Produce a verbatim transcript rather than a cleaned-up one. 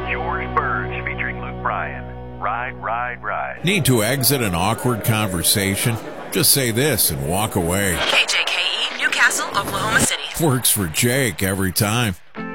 George Burge featuring Luke Bryan. Ride, ride, ride. Need to exit an awkward conversation? Just say this and walk away. K J K E, Newcastle, Oklahoma City. Works for Jake every time.